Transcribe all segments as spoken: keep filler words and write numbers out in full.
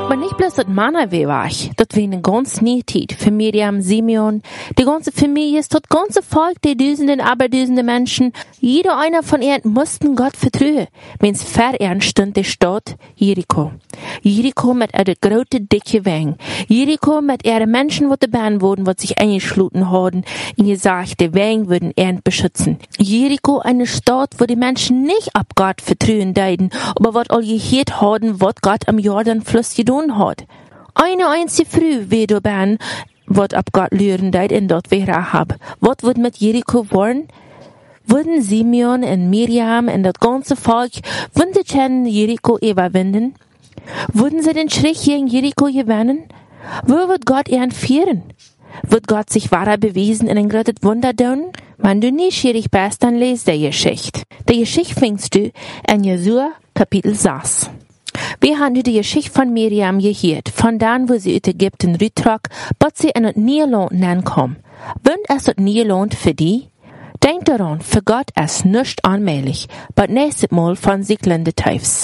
Maar nicht bloß das Manna war ich. Das war eine ganz neue Zeit für Miriam, Simeon, die ganze Familie, das ganze Volk, die Düsenden, Aberdüsende Menschen. Jeder einer von ihnen mussten Gott vertrauen, wenn's verernst stund die Stadt Jericho. Jericho mit einer großen, dicke Wang. Jericho mit ihren Menschen, die dabei wurden, die sich eingeschlossen haben, und gesagt, die Wang würden ihn beschützen. Jericho, eine Stadt, wo die Menschen nicht ab Gott vertrauen deuten, aber was all gehört haben, was Gott am Jordanfluss getan hat. Eine einzige Früh wie du ben, wat ab Gott lüren deit in dort wie Rahab. Wat wird mit Jericho worden? Würden Simeon und Miriam und das ganze Volk, würden sie Jericho überwinden? Würden sie den Schritt gegen Jericho gewinnen? Wo wird Gott ihren führen? Wird Gott sich wahrer bewiesen in ein großes Wunder tun? Wenn du neugierig bist, dann lest die Geschichte. Die Geschichte findest du in Jesua Kapitel sechs. Wir haben die Geschichte von Miriam gehört, von dann, wo sie aus Ägypten rübertrug, bis sie in das Nieland nankam. Wenn es das Nieland für die? Denk daran, für Gott ist nicht allmählich, aber nächstes Mal von Sieglinde Teufs.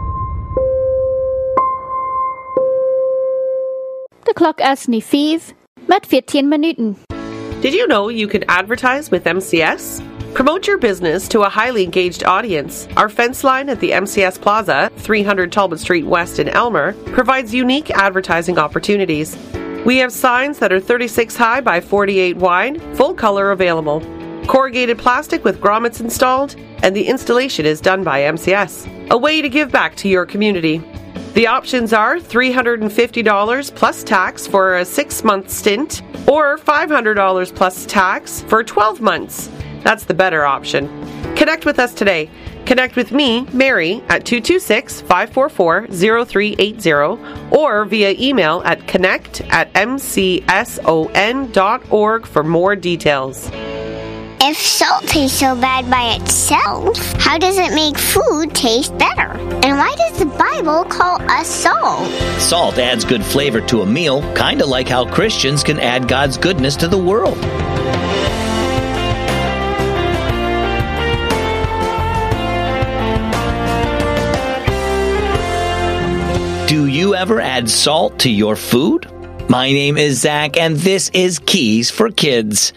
The clock is nu five mit vierzehn Minuten. Did you know you can advertise with M C S? Promote your business to a highly engaged audience. Our fence line at the M C S Plaza, three hundred Talbot Street West in Elmer, provides unique advertising opportunities. We have signs that are thirty-six high by forty-eight wide, full color available. Corrugated plastic with grommets installed, and the installation is done by M C S. A way to give back to your community. The options are three hundred fifty dollars plus tax for a six-month stint, or five hundred dollars plus tax for twelve months. That's the better option. Connect with us today. Connect with me, Mary, at two two six, five four four, zero three eight zero or via email at connect at m c s o n dot org for more details. If salt tastes so bad by itself, how does it make food taste better? And why does the Bible call us salt? Salt adds good flavor to a meal, kind of like how Christians can add God's goodness to the world. Do you ever add salt to your food? My name is Zach, and this is Keys for Kids.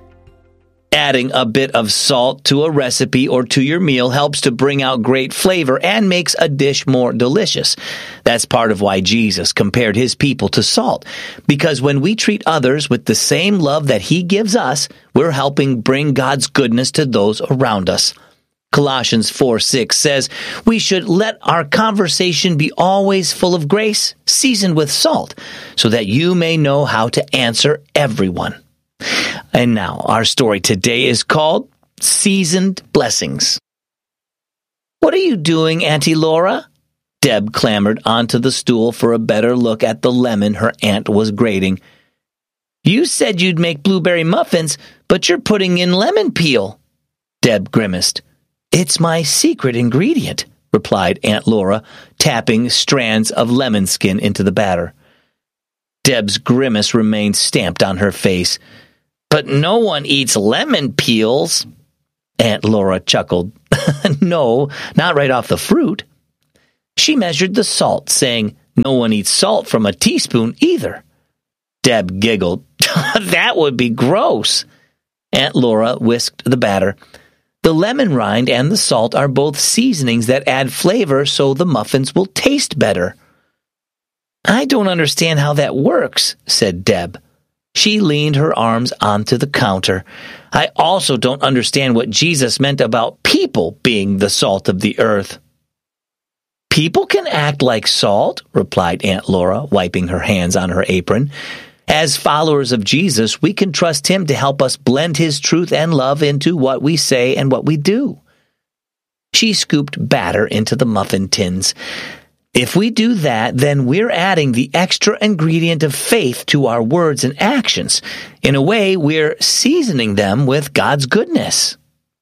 Adding a bit of salt to a recipe or to your meal helps to bring out great flavor and makes a dish more delicious. That's part of why Jesus compared his people to salt, because when we treat others with the same love that he gives us, we're helping bring God's goodness to those around us. Colossians four six says, we should let our conversation be always full of grace, seasoned with salt, so that you may know how to answer everyone. And now, our story today is called Seasoned Blessings. What are you doing, Auntie Laura? Deb clambered onto the stool for a better look at the lemon her aunt was grating. You said you'd make blueberry muffins, but you're putting in lemon peel. Deb grimaced. It's my secret ingredient, replied Aunt Laura, tapping strands of lemon skin into the batter. Deb's grimace remained stamped on her face. But no one eats lemon peels. Aunt Laura chuckled. No, not right off the fruit. She measured the salt, saying, no one eats salt from a teaspoon either. Deb giggled. That would be gross. Aunt Laura whisked the batter. The lemon rind and the salt are both seasonings that add flavor so the muffins will taste better. I don't understand how that works, said Deb. She leaned her arms onto the counter. I also don't understand what Jesus meant about people being the salt of the earth. People can act like salt, replied Aunt Laura, wiping her hands on her apron. As followers of Jesus, we can trust him to help us blend his truth and love into what we say and what we do. She scooped batter into the muffin tins. If we do that, then we're adding the extra ingredient of faith to our words and actions. In a way, we're seasoning them with God's goodness.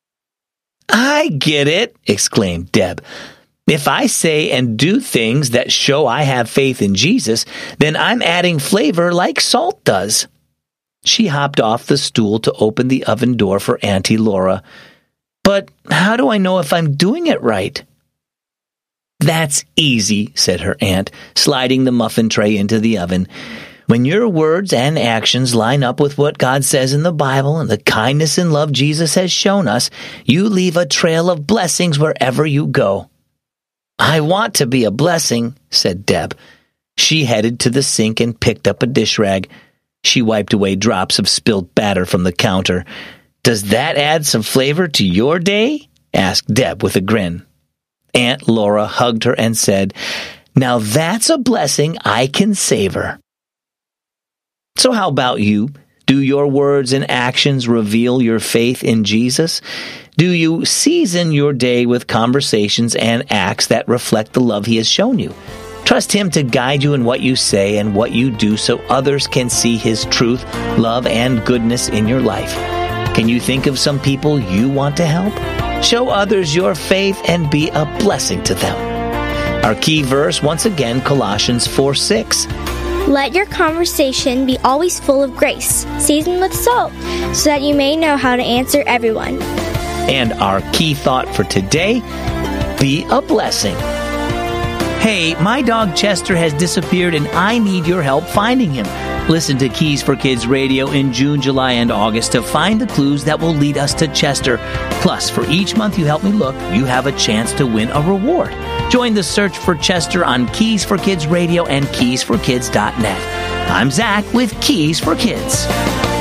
I get it, exclaimed Deb. If I say and do things that show I have faith in Jesus, then I'm adding flavor like salt does. She hopped off the stool to open the oven door for Auntie Laura. But how do I know if I'm doing it right? "That's easy," said her aunt, sliding the muffin tray into the oven. "When your words and actions line up with what God says in the Bible and the kindness and love Jesus has shown us, you leave a trail of blessings wherever you go." "I want to be a blessing," said Deb. She headed to the sink and picked up a dish rag. She wiped away drops of spilled batter from the counter. "Does that add some flavor to your day?" asked Deb with a grin. Aunt Laura hugged her and said, "Now that's a blessing I can savor." So how about you? Do your words and actions reveal your faith in Jesus? Do you season your day with conversations and acts that reflect the love He has shown you? Trust Him to guide you in what you say and what you do so others can see His truth, love, and goodness in your life. Can you think of some people you want to help? Show others your faith and be a blessing to them. Our key verse, once again, Colossians four six. Let your conversation be always full of grace, seasoned with salt, so that you may know how to answer everyone. And our key thought for today, be a blessing. Hey, my dog Chester has disappeared and I need your help finding him. Listen to Keys for Kids Radio in June, July, and August to find the clues that will lead us to Chester. Plus, for each month you help me look, you have a chance to win a reward. Join the search for Chester on Keys for Kids Radio and keys for kids dot net. I'm Zach with Keys for Kids.